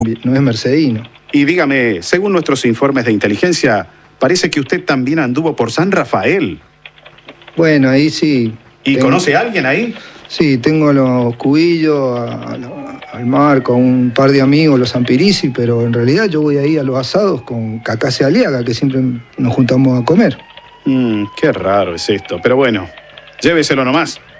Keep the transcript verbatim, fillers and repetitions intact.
no es mercedino. Y dígame, según nuestros informes de inteligencia, parece que usted también anduvo por San Rafael. Bueno, ahí sí. ¿Y tengo, conoce a alguien ahí? Sí, tengo a los Cubillos, a, a, al Marco, a un par de amigos, los Ampirisi, pero en realidad yo voy ahí a los asados con Cacase Aliaga, que siempre nos juntamos a comer. Mm, qué raro es esto, pero bueno, lléveselo nomás.